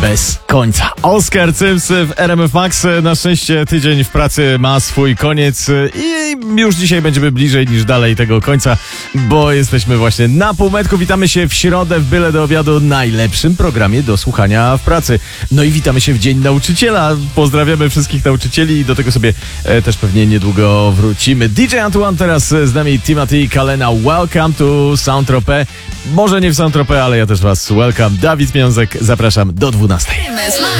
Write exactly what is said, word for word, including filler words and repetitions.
bez końca. Oskar Cyms w R M F Max. Na szczęście tydzień w pracy ma swój koniec i już dzisiaj będziemy bliżej niż dalej tego końca, bo jesteśmy właśnie na półmetku. Witamy się w środę w Byle do obiadu, najlepszym programie do słuchania w pracy. No i witamy się w Dzień Nauczyciela. Pozdrawiamy wszystkich nauczycieli i do tego sobie e, też pewnie niedługo wrócimy. D J Antoine teraz z nami, Timothy Kalena. Welcome to Saint-Tropez. Może nie w Saint-Tropez, ale ja też was welcome. Dawid Miązek, zapraszam do dwunastej.